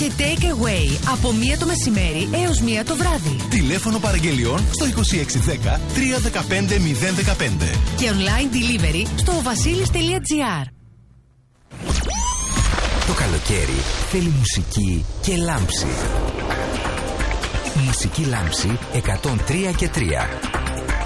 και take away από 1 το μεσημέρι έως 1 το βράδυ. Τηλέφωνο παραγγελιών στο 2610 315 015 και online delivery στο vasilis.gr. Το καλοκαίρι θέλει μουσική και λάμψη. Μουσική λάμψη 103 και 3.